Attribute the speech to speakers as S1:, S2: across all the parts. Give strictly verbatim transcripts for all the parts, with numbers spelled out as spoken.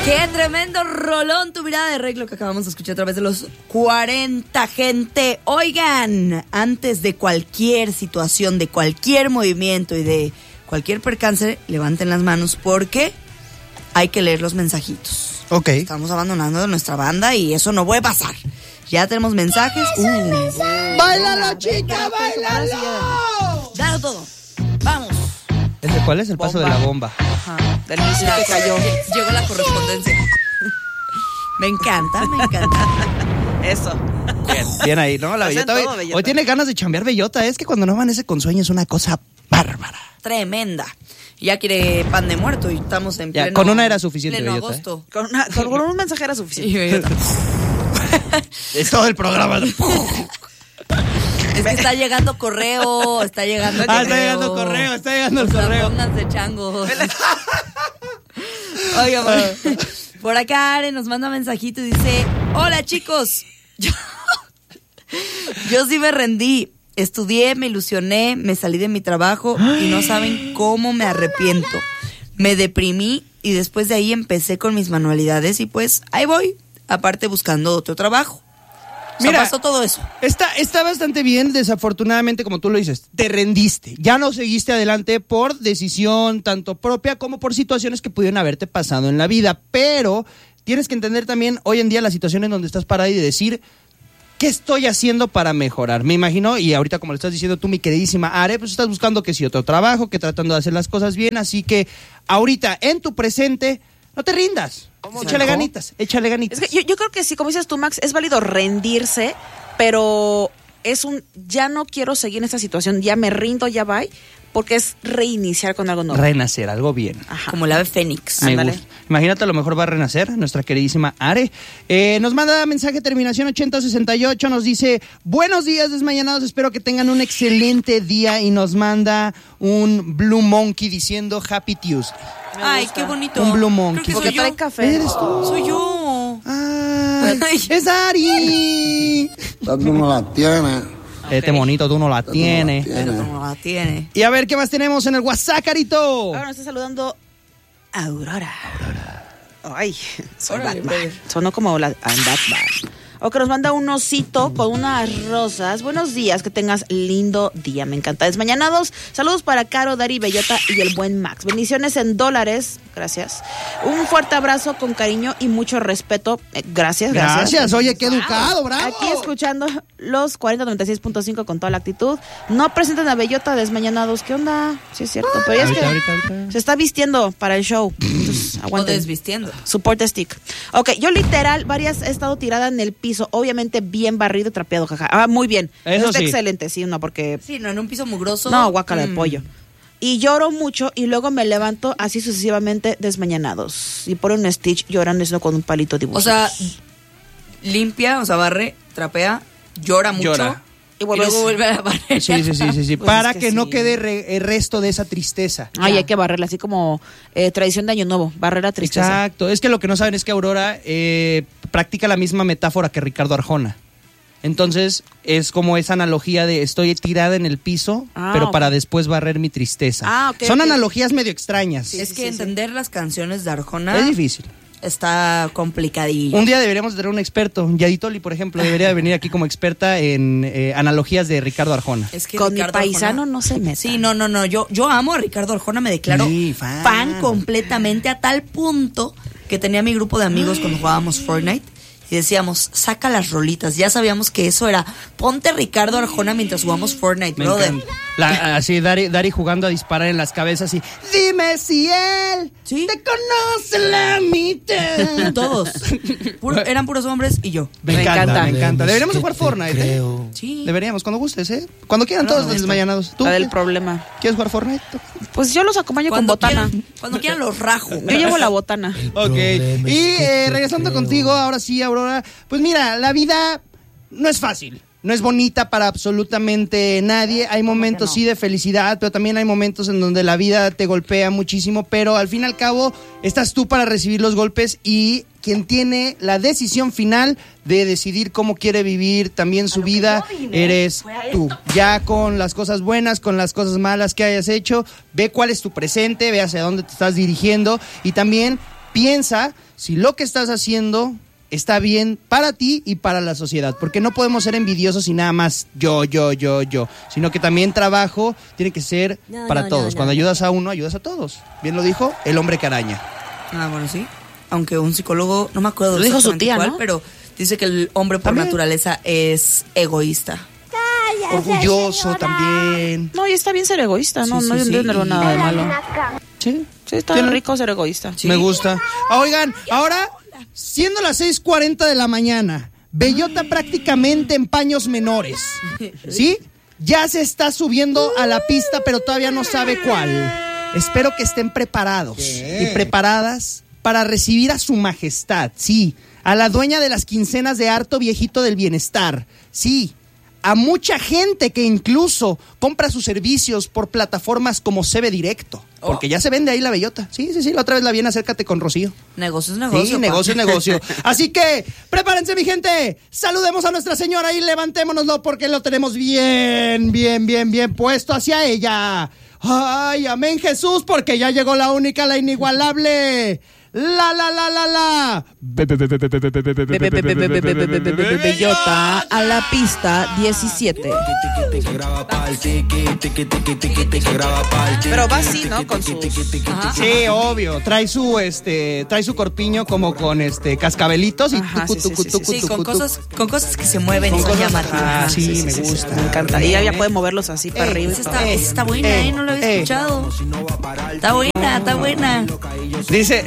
S1: ¡Qué tremendo rolón! Tu mirada de reglo que acabamos de escuchar a través de los cuarenta, gente. Oigan, antes de cualquier situación, de cualquier movimiento y de cualquier percance, levanten las manos porque hay que leer los mensajitos.
S2: Ok.
S1: Estamos abandonando nuestra banda y eso no puede pasar. Ya tenemos mensajes. Uh,
S2: ¡Báilalo, chica, báilalo!
S1: Dalo todo. Vamos.
S2: ¿Ese cuál es? El paso
S1: Bomba.
S2: de la bomba.
S1: Ajá. Del misil que cayó. Llegó la correspondencia. Me encanta, me encanta.
S3: Eso.
S2: Bien, bien ahí, ¿no? La bellota,
S3: todo,
S2: hoy,
S3: bellota.
S2: hoy tiene ganas de chambear bellota. Es que cuando no amanece con sueño es una cosa bárbara.
S1: Tremenda. Ya quiere pan de muerto y estamos en
S2: Ya,
S1: pleno...
S2: con una era suficiente,
S1: pleno
S2: bellota,
S1: agosto.
S3: Con, una, con un mensaje era
S1: Sí,
S3: suficiente.
S1: bellota.
S2: Es todo el programa.
S1: Es que está llegando correo, está llegando
S2: Ah,
S1: correo.
S2: está llegando correo, está llegando el
S1: O sea,
S2: correo.
S1: pónganse changos. Oiga, por, por acá Are nos manda un mensajito y dice: hola chicos, yo, yo sí me rendí, estudié, me ilusioné, me salí de mi trabajo y no saben cómo me arrepiento. Me deprimí y después de ahí empecé con mis manualidades y pues ahí voy, aparte buscando otro trabajo. O sea,
S2: Mira,
S1: pasó todo eso.
S2: Está, está bastante bien, desafortunadamente, como tú lo dices, te rendiste. Ya no seguiste adelante por decisión tanto propia como por situaciones que pudieron haberte pasado en la vida. Pero tienes que entender también hoy en día la situación en donde estás parada y decir, ¿qué estoy haciendo para mejorar? Me imagino, y ahorita como le estás diciendo tú, mi queridísima Are, pues estás buscando que si otro trabajo, que tratando de hacer las cosas bien. Así que ahorita, en tu presente, no te rindas. Échale
S1: ¿Cómo?
S2: ganitas, échale ganitas.
S3: Es que yo, yo creo que sí, como dices tú, Max, es válido rendirse, pero es un, ya no quiero seguir en esta situación, ya me rindo, ya bye, porque es reiniciar con algo nuevo.
S2: Renacer, algo bien.
S3: Ajá.
S1: Como el ave fénix.
S2: Me
S3: Ándale.
S2: gusta. Imagínate, a lo mejor va a renacer nuestra queridísima Are. Eh, nos manda mensaje terminación ochenta sesenta y ocho, nos dice, buenos días desmañanados, espero que tengan un excelente día, y nos manda un Blue Monkey diciendo Happy Tuesday.
S1: Ay, qué bonito.
S2: Un Blue Monkey.
S1: Creo que
S3: Porque
S1: soy yo.
S3: trae café.
S2: ¿Eres tú?
S1: Soy yo.
S2: Ay,
S1: Ay.
S2: es Ari.
S4: Tú no la tienes.
S2: Este monito tú no la tienes.
S1: Pero no la tiene.
S2: Y a ver, ¿qué más tenemos en el WhatsApp, Carito?
S3: Ahora nos está saludando Aurora. Ay, soy
S1: Órale,
S3: Batman.
S1: pues.
S3: Sonó como la I'm Batman. O que nos manda un osito con unas rosas. Buenos días, que tengas lindo día. Me encanta. Desmañanados. Saludos para Caro, Dari, Bellota y el buen Max. Bendiciones en dólares. Gracias. Un fuerte abrazo con cariño y mucho respeto. Eh, gracias, gracias.
S2: Gracias, oye, qué educado, bravo.
S3: Aquí escuchando los cuarenta noventa y seis punto cinco con toda la actitud. No presentan a Bellota Desmañanados. ¿Qué onda? Sí, es cierto. Pero ya es
S2: Ahorita,
S3: que
S2: ahorita, ahorita.
S3: se está vistiendo para el show. Entonces,
S1: O
S3: aguanten.
S1: desvistiendo.
S3: Support stick. Ok, yo literal, varias he estado tirada en el piso, obviamente bien barrido y trapeado, jaja. Ah, muy bien.
S2: Eso
S3: Está
S2: sí.
S3: excelente, sí, no, porque...
S1: Sí, no, en un piso mugroso.
S3: No, guácala de
S1: Mm.
S3: pollo. Y lloro mucho y luego me levanto así sucesivamente desmañanados. Y por un Stitch llorando eso con un palito dibujado.
S1: O sea, limpia, o sea, barre, trapea, llora mucho.
S2: Llora.
S3: y,
S1: Y
S3: vuelves-
S1: luego vuelve a barrer.
S2: Sí, sí, sí, sí, sí.
S3: Pues
S2: Para
S3: es que
S2: que, no
S3: sí.
S2: quede re- el resto de esa tristeza.
S3: Ay,
S1: Ya.
S3: hay que barrerla, así como eh, tradición de Año Nuevo, barrer la tristeza.
S2: Exacto. Es que lo que no saben es que Aurora eh, practica la misma metáfora que Ricardo Arjona. Entonces, es como esa analogía de estoy tirada en el piso,
S3: Ah,
S2: pero
S3: ok.
S2: para después barrer mi tristeza.
S3: Ah, ok,
S2: Son
S3: ok.
S2: analogías medio extrañas.
S3: Sí,
S1: Es
S3: sí,
S1: que
S3: sí,
S1: entender las canciones de Arjona
S2: Es difícil.
S1: está complicadillo.
S2: Un día deberíamos tener un experto. Yaditoli, por ejemplo, debería de venir aquí como experta en eh, analogías de Ricardo Arjona.
S1: Es que
S3: Con mi
S1: Ricardo
S3: paisano
S1: Arjona-
S3: no se meta.
S1: Sí, no, no, no. Yo, yo amo a Ricardo Arjona, me declaro
S2: Sí, fan.
S1: fan completamente a tal punto que tenía mi grupo de amigos cuando jugábamos Fortnite y decíamos, saca las rolitas. Ya sabíamos que eso era, ponte Ricardo Arjona mientras jugamos Fortnite,
S2: Me
S1: brother.
S2: encanta. La- así, Dari, Dari jugando a disparar en las cabezas y dime si él
S1: Sí.
S2: te conoce la mitad.
S1: Todos. Puro- eran puros hombres y yo.
S2: Me,
S3: Me
S2: encanta,
S3: encanta.
S2: me encanta. Deberíamos de jugar Fortnite, ¿eh?
S1: Sí.
S2: Deberíamos, cuando gustes, ¿eh? Cuando quieran
S1: No,
S2: todos
S1: no,
S2: los
S1: esto-
S2: desmayanados. ¿Tú
S3: La del
S2: quieres,
S3: problema.
S2: quieres jugar Fortnite?
S3: Pues yo los acompaño con
S1: Cuando
S3: botana.
S1: quieran, cuando quieran los rajo.
S3: Yo llevo la botana.
S2: Ok. Y eh, regresando contigo, ahora sí, Aurora. Pues mira, la vida no es fácil. No es bonita para absolutamente nadie. Hay momentos,
S3: no?
S2: sí, de felicidad, pero también hay momentos en donde la vida te golpea muchísimo. Pero al fin y al cabo, estás tú para recibir los golpes y quien tiene la decisión final de decidir cómo quiere vivir también su vida, eres tú. Ya con las cosas buenas, con las cosas malas que hayas hecho, ve cuál es tu presente, ve hacia dónde te estás dirigiendo y también piensa si lo que estás haciendo está bien para ti y para la sociedad, porque no podemos ser envidiosos y nada más yo, yo, yo, yo, sino que también trabajo tiene que ser
S1: no,
S2: para
S1: no,
S2: todos.
S1: no, no,
S2: Cuando
S1: no.
S2: ayudas a uno, ayudas a todos. Bien lo dijo el hombre que araña.
S1: Ah, bueno, sí. Aunque un psicólogo, no me acuerdo
S3: Lo dijo su
S1: exactamente
S3: tía,
S1: cuál,
S3: ¿no?
S1: pero dice que el hombre por
S2: También.
S1: naturaleza es egoísta.
S2: Orgulloso también.
S3: No, y está bien ser egoísta, no,
S1: Sí,
S3: no
S1: sí, sí.
S3: entiendo nada de malo.
S2: Sí,
S3: Sí, está
S2: Tiene-
S3: rico ser egoísta.
S1: Sí.
S2: me gusta. Ah, oigan, ahora, siendo las seis cuarenta de la mañana, Bellota prácticamente en paños menores, ¿sí? Ya se está subiendo a la pista, pero todavía no sabe cuál. Espero que estén preparados y preparadas para recibir a su majestad, sí, a la dueña de las quincenas de harto viejito del bienestar, sí, a mucha gente que incluso compra sus servicios por plataformas como C B Directo, porque ya se vende ahí la Bellota. Sí, sí, sí, la otra vez la vi en Acércate con Rocío.
S1: Negocio es negocio.
S2: Sí,
S1: pa.
S2: negocio es negocio. Así que, prepárense, mi gente. Saludemos a Nuestra Señora y levantémonoslo porque lo tenemos bien, bien, bien, bien puesto hacia ella. Ay, amén, Jesús, porque ya llegó la única, la inigualable. La, la, la, la, la.
S3: Bellota a la pista diecisiete. Pero va así, ¿no? Con sus...
S2: Sí, obvio. Trae su, este, trae su corpiño como con, este, cascabelitos y
S3: Ajá,
S2: tucu,
S3: sí, sí,
S2: tucu,
S3: sí,
S2: tucu,
S1: Sí,
S2: tucu,
S1: con
S2: tucu.
S1: cosas, con cosas que se mueven
S2: Con
S1: y son
S2: cosas-
S1: llamativas.
S2: Ah, sí, me gusta.
S3: Me encanta. Y ella ya puede moverlos así para
S2: Ey,
S3: arriba. y
S1: Esa
S3: para
S1: está,
S3: abajo.
S1: esa está buena,
S2: Eh,
S1: ¿eh? No la había
S2: eh.
S1: escuchado. Está buena, está buena.
S2: Dice,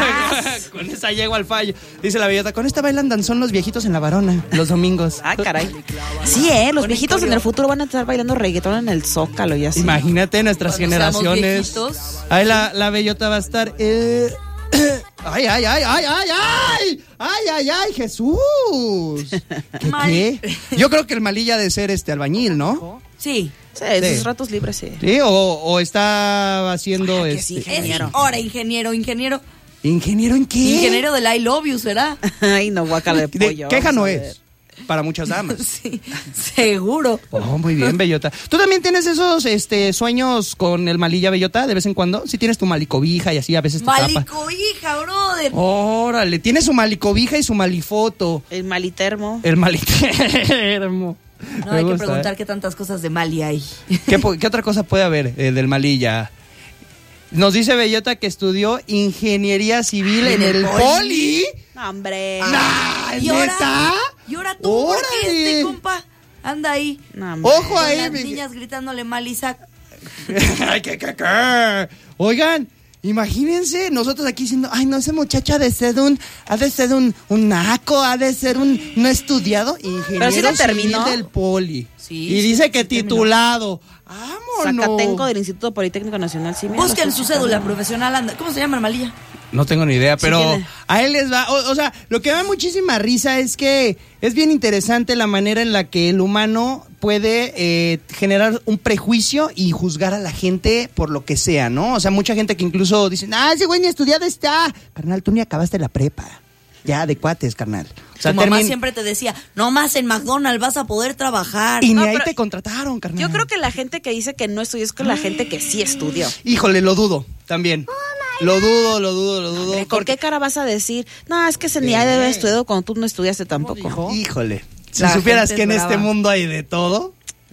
S2: con esa llego al fallo. Dice la Bellota, con esta bailan danzón los viejitos en la varona, los domingos.
S3: Ah, caray. Sí, ¿eh? Los viejitos en el futuro van a estar bailando reggaetón en el Zócalo y así.
S2: Imagínate nuestras
S1: Cuando seamos
S2: generaciones.
S1: viejitos.
S2: Ahí la, la Bellota va a estar. eh, ay, ay, ay, ay, ay, ay. Ay, ay, ay, Jesús. ¿Qué,
S1: Mal.
S2: qué? Yo creo que el Malilla ha de ser este albañil, ¿no?
S1: Sí.
S3: Sí, en
S2: Sí.
S3: sus ratos libres, sí.
S2: Sí, o, o está haciendo
S3: Ah, que
S2: este.
S3: sí.
S1: Es
S3: Ingeniero.
S1: ahora ingeniero, ingeniero.
S2: ¿Ingeniero en qué?
S1: Ingeniero del I love you, ¿será?
S3: Ay, no, guacala de
S2: De-
S3: pollo.
S2: queja
S3: vamos
S2: no
S3: a
S2: es.
S3: ver.
S2: Para muchas damas.
S1: Sí, seguro.
S2: Oh, muy bien, Bellota. ¿Tú también tienes esos este, sueños con el Malilla, Bellota, de vez en cuando? Sí tienes tu malicobija y así a veces te tapa.
S1: Malicobija, brother.
S2: Órale, tiene su malicobija y su malifoto.
S3: El malitermo.
S2: El malitermo.
S1: No,
S2: Me
S1: hay que
S2: gusta,
S1: preguntar
S2: ¿eh?
S1: qué tantas cosas de Mali hay.
S2: ¿Qué, po- qué otra cosa puede haber eh, del Malilla? Nos dice Bellota que estudió ingeniería civil en,
S1: ¿En el
S2: el
S1: poli?
S2: poli.
S3: No, hombre.
S2: Nah,
S1: ¿Y ahora?
S2: ¿neta?
S1: Y ahora tú, porque
S2: Órale.
S1: este compa anda ahí.
S3: No, hombre.
S2: Ojo
S1: Con
S2: ahí.
S1: las
S2: mi-
S1: niñas gritándole mal, Isaac.
S2: Ay, qué, qué, qué. Oigan, imagínense nosotros aquí diciendo, ay, no, ese muchacho ha de ser un, ha de ser un, un naco, ha de ser un no estudiado, ingeniero
S3: Pero sí la
S2: civil
S3: terminó.
S2: del poli.
S1: Sí,
S2: y
S1: sí,
S2: dice
S1: sí,
S2: que
S1: sí terminó.
S2: titulado. ¡Vámonos!
S3: Zacatenco del Instituto Politécnico Nacional. Sí, mira,
S1: Busquen
S3: lo
S1: su
S3: estoy
S1: cédula
S3: checando.
S1: profesional. Anda. ¿Cómo se llama, Malilla?
S2: No tengo ni idea, pero
S3: tiene.
S2: a él les va. O, o sea, lo que me da muchísima risa es que es bien interesante la manera en la que el humano puede eh, generar un prejuicio y juzgar a la gente por lo que sea, ¿no? O sea, mucha gente que incluso dice, ah, ese güey ni estudiado está. Carnal, tú ni acabaste la prepa. Ya, de cuates, carnal. O sea,
S1: Tu mamá
S2: termin-
S1: siempre te decía, no más en McDonald's vas a poder trabajar.
S2: Y
S3: No,
S2: ni ahí
S3: pero
S2: te contrataron, carnal.
S3: Yo creo que la gente que dice que no estudió es con la gente que sí estudió.
S2: Híjole, lo dudo también. Lo dudo, lo dudo, lo dudo.
S3: ¿Con
S2: porque-
S3: qué cara vas a decir? No, es que ese ni ha de haber estudiado cuando tú no estudiaste tampoco.
S2: Híjole. Si
S1: La
S2: supieras
S1: gente
S2: que en
S1: es
S2: este
S1: brava.
S2: mundo hay de todo.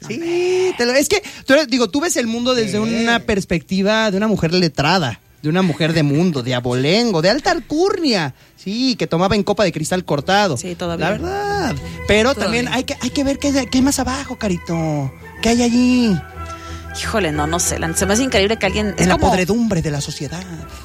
S2: Sí, te lo- es que, tú eres- digo, tú ves el mundo desde una perspectiva de una mujer letrada, de una mujer de mundo, de abolengo, de alta alcurnia. Sí, que tomaba en copa de cristal cortado.
S3: Sí, todavía.
S2: La verdad. Pero
S1: Todavía.
S2: también hay que, hay que ver qué, hay- qué hay más abajo, Carito. ¿Qué hay allí?
S3: Híjole, no, no sé. la- Se me hace increíble que alguien... Es
S2: En la
S3: como,
S2: podredumbre de la sociedad.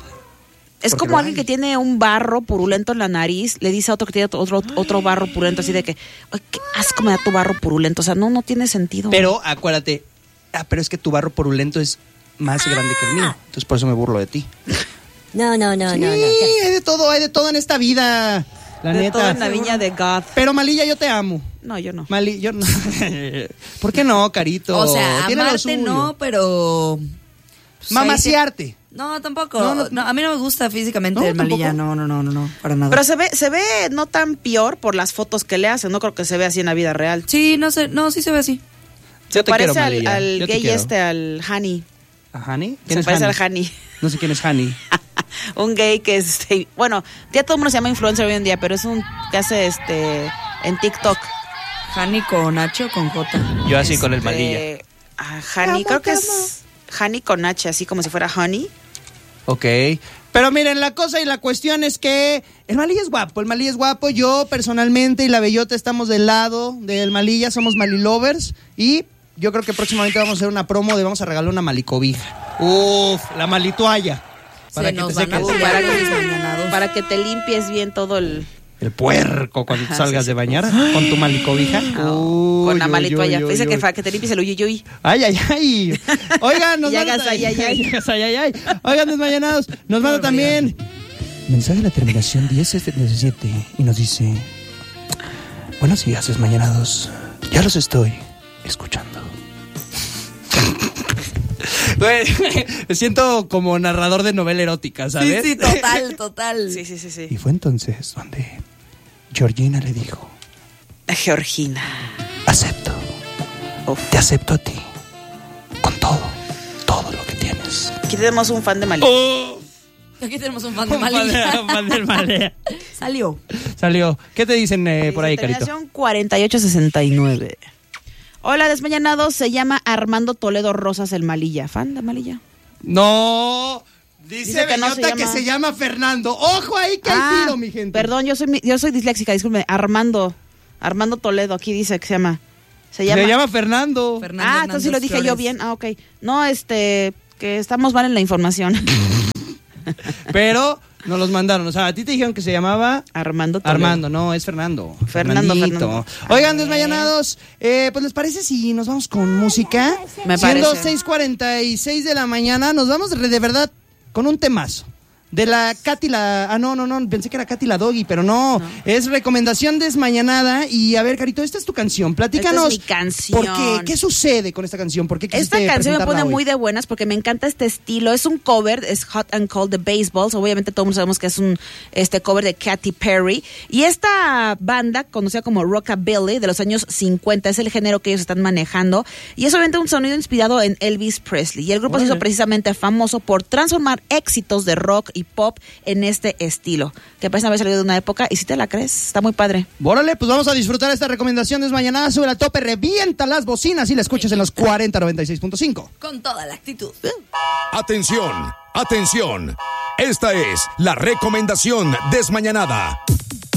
S3: es
S2: porque
S3: como
S2: lo
S3: alguien
S2: hay.
S3: que tiene un barro purulento en la nariz, le dice a otro que tiene otro, otro barro purulento, así de que, "Ay, qué asco me da tu barro purulento". O sea, no, no tiene sentido.
S2: Pero acuérdate, ah, pero es que tu barro porulento es más grande que el mío. Entonces por eso me burlo de ti.
S5: No, no, no,
S2: Sí,
S5: no, no.
S2: hay de todo, hay de todo en esta vida. La
S3: de
S2: neta.
S3: todo en la viña de God.
S2: Pero Malilla, yo te amo.
S3: No, yo no.
S2: Mali, yo no. ¿Por qué no, Carito?
S1: O sea,
S2: Tiene lo
S1: amarte
S2: suyo.
S1: no, pero... pues,
S2: Mamaciarte.
S1: ahí te- No, tampoco.
S2: No,
S1: No,
S2: no.
S1: a mí no me gusta físicamente
S2: No,
S1: el Malilla.
S2: ¿tampoco?
S1: No, no, no, no, no, para nada.
S3: Pero se ve, se ve no tan peor por las fotos que le hacen. No creo que se vea así en la vida real.
S1: Sí, no sé, no, sí se ve así.
S2: Yo te
S3: Parece
S2: quiero,
S3: al,
S2: Malilla.
S3: al
S2: Yo te
S3: gay
S2: quiero.
S3: este, al Hani.
S2: ¿A Hani?
S3: Se
S2: ¿Quién es
S3: parece
S2: Hani?
S3: al Hani.
S2: No sé quién es Hani.
S3: un gay que es, este, bueno, ya todo el mundo se llama influencer hoy en día, pero es un que hace este en TikTok.
S1: Hani con H o con J.
S2: Yo así
S3: Este,
S2: con el malilla.
S3: ah, Hani, creo que es Hani con H, así como si fuera honey.
S2: Ok. Pero miren, la cosa y la cuestión es que el malilla es guapo, el malilla es guapo. Yo personalmente y la bellota estamos del lado del malilla, somos malilovers. Y yo creo que próximamente vamos a hacer una promo de vamos a regalar una malicobija. Uf, la malitoalla.
S1: Se nos van a
S3: seques.
S1: para, los
S3: para que te limpies bien todo el...
S2: El puerco cuando
S3: Ajá,
S2: salgas
S3: sí,
S2: de
S3: sí.
S2: bañar con tu malicobija.
S3: Oh, con la
S2: Uy,
S3: malitoalla.
S2: uy, uy,
S3: Dice
S2: uy,
S3: que
S2: uy.
S3: para que te limpies el uyuyuy.
S2: Ay, ay, ay. Oigan, nos
S3: Y
S2: manda...
S3: hagas ay, ay, ay.
S2: Y hagas ay, ay, ay. Oigan, desmañanados, nos manda también... Mensaje de la terminación diez setenta y siete y nos dice... Buenos días, desmañanados. Ya los estoy escuchando. Güey, me siento como narrador de novela erótica, ¿sabes?
S1: Sí, sí, total, total.
S3: Sí, sí, sí, sí.
S2: Y fue entonces donde Georgina le dijo...
S3: Georgina.
S2: Acepto.
S3: Uf.
S2: Te acepto a ti. Con todo. Todo lo que tienes.
S3: Aquí tenemos un fan de Malilla.
S2: Oh,
S1: Aquí tenemos un fan de Malilla.
S2: un fan del Malilla.
S1: Salió.
S2: Salió. ¿Qué te dicen eh, por ahí,
S3: Dice,
S2: Carito?
S3: terminación cuarenta y ocho sesenta y nueve. Hola, desmañanados. Se llama Armando Toledo Rosas el Malilla. ¿Fan de Malilla?
S2: No. Dice,
S3: Dice que no
S2: Bellota
S3: se
S2: que
S3: llama-
S2: se llama Fernando. Ojo ahí que hay
S3: Ah,
S2: tiro, mi gente.
S3: Perdón, yo soy mi- yo soy disléxica, disculpe. Armando. Armando Toledo, aquí dice que se llama. Se llama.
S2: Se llama Fernando.
S1: Fernando
S3: ah, entonces sí lo
S1: Hernández
S3: dije yo
S1: Flores.
S3: bien. Ah, ok. No, este, que estamos mal en la información.
S2: Pero nos los mandaron. O sea, a ti te dijeron que se llamaba...
S3: Armando Toledo.
S2: Armando, no, es Fernando.
S3: Fernando,
S2: Fernandito.
S3: Fernando.
S2: Oigan, desmayanados, eh, pues ¿les parece si nos vamos con música?
S3: Me
S2: Siendo
S3: parece.
S2: seis cuarenta y seis de la mañana, nos vamos de, de verdad con un temazo. De la Katy la... Ah, no, no, no, pensé que era Katy la Doggy, pero no.
S3: No.
S2: Es recomendación desmañanada. Y a ver, Carito, esta es tu canción. Platícanos.
S3: Esta es mi canción.
S2: ¿Por qué? ¿Qué sucede con esta canción? ¿Por qué
S3: Esta
S2: quisiste
S3: canción me
S2: presentarla
S3: pone
S2: hoy?
S3: muy de buenas porque me encanta este estilo. Es un cover, es Hot and Cold de Baseballs. Obviamente todos sabemos que es un este cover de Katy Perry. Y esta banda, conocida como Rockabilly, de los años cincuenta, es el género que ellos están manejando. Y es obviamente un sonido inspirado en Elvis Presley. Y el grupo se hizo
S2: Órale.
S3: precisamente famoso por transformar éxitos de rock y pop en este estilo. Que parece haber salido de una época. Y si te la crees, está muy padre.
S2: Órale, pues vamos a disfrutar esta recomendación desmañanada. Sube al tope, revienta las bocinas y la escuchas en los cuarenta noventa y seis punto cinco.
S1: Con toda la actitud.
S5: Atención, atención. Esta es la recomendación desmañanada.